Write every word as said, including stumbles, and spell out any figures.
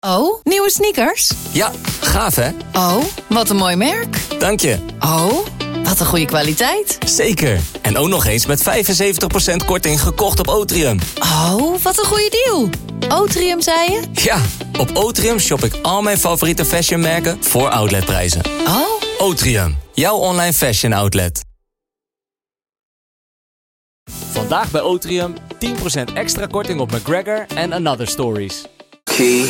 Oh, nieuwe sneakers? Ja, gaaf hè? Oh, wat een mooi merk. Dank je. Oh, wat een goede kwaliteit. Zeker. En ook nog eens met vijfenzeventig procent korting gekocht op Otrium. Oh, wat een goede deal. Otrium, zei je? Ja, op Otrium shop ik al mijn favoriete fashionmerken voor outletprijzen. Oh. Otrium, jouw online fashion outlet. Vandaag bij Otrium tien procent extra korting op McGregor en Another Stories. Key.